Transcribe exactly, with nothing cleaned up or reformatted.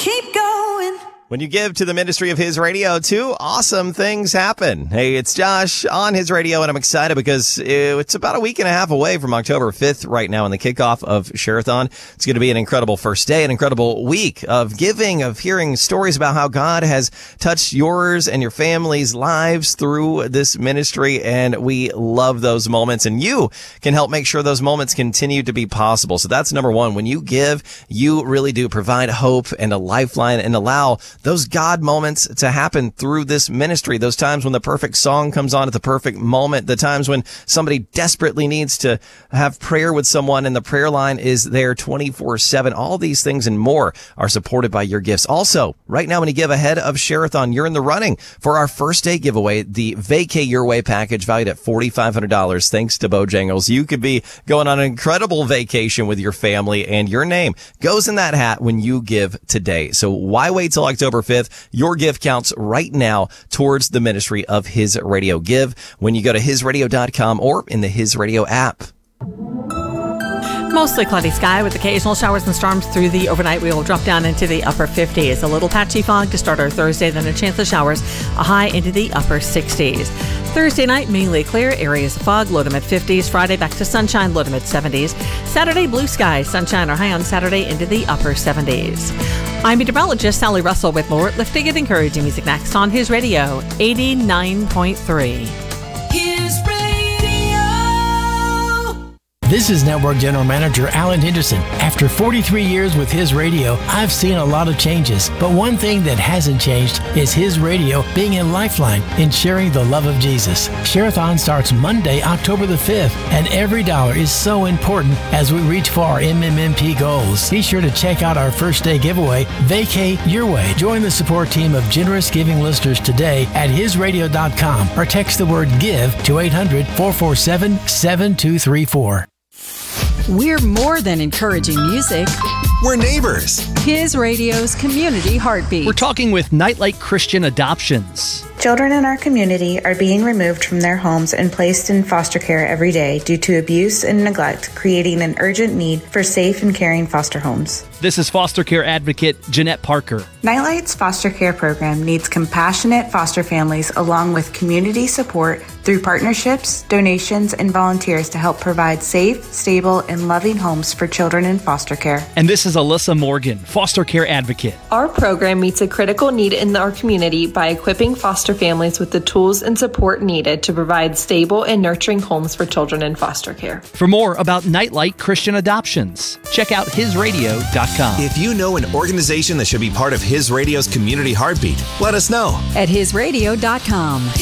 keep going. When you give to the ministry of His Radio, two awesome things happen. Hey, it's Josh on His Radio, and I'm excited because it's about a week and a half away from October fifth right now in the kickoff of Share-a-thon. It's going to be an incredible first day, an incredible week of giving, of hearing stories about how God has touched yours and your family's lives through this ministry, and we love those moments, and you can help make sure those moments continue to be possible. So that's number one. When you give, you really do provide hope and a lifeline and allow those God moments to happen through this ministry. Those times when the perfect song comes on at the perfect moment. The times when somebody desperately needs to have prayer with someone and the prayer line is there twenty-four seven. All these things and more are supported by your gifts. Also, right now when you give ahead of Share-a-thon, you're in the running for our first day giveaway, the Vacay Your Way package valued at four thousand five hundred dollars. Thanks to Bojangles. You could be going on an incredible vacation with your family, and your name goes in that hat when you give today. So why wait till October fifth? Your gift counts right now towards the ministry of His Radio. Give when you go to his radio dot com or in the His Radio app. Mostly cloudy sky with occasional showers and storms through the overnight. We will drop down into the upper fifties. A little patchy fog to start our Thursday, then a chance of showers, a high into the upper sixties. Thursday night, mainly clear, areas of fog, low to mid fifties. Friday, back to sunshine, low to mid seventies. Saturday, blue skies, sunshine or high on Saturday into the upper seventies. I'm meteorologist Sally Russell with more lifting and encouraging music next on His Radio, eighty-nine point three. His Radio. This is Network General Manager Alan Henderson. After forty-three years with His Radio, I've seen a lot of changes. But one thing that hasn't changed is His Radio being a lifeline in sharing the love of Jesus. Share-a-thon starts Monday, October the fifth, and every dollar is so important as we reach for our M M M P goals. Be sure to check out our first day giveaway, Vacay Your Way. Join the support team of generous giving listeners today at his radio dot com or text the word GIVE to eight hundred, four four seven, seven two three four. We're more than encouraging music. We're neighbors. His Radio's community heartbeat. We're talking with Nightlight Christian Adoptions. Children in our community are being removed from their homes and placed in foster care every day due to abuse and neglect, creating an urgent need for safe and caring foster homes. This is foster care advocate Jeanette Parker. Nightlight's foster care program needs compassionate foster families along with community support through partnerships, donations, and volunteers to help provide safe, stable, and loving homes for children in foster care. And this is Alyssa Morgan, foster care advocate. Our program meets a critical need in our community by equipping foster families with the tools and support needed to provide stable and nurturing homes for children in foster care. For more about Nightlight Christian Adoptions, check out his radio dot com. If you know an organization that should be part of His Radio's community heartbeat, let us know. At his radio dot com.